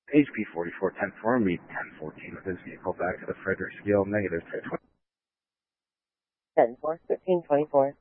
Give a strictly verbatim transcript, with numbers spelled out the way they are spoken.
H P forty-four ten four, meet ten fourteen with his vehicle back to the Frederick Scale, negative ten four, fifteen twenty-four.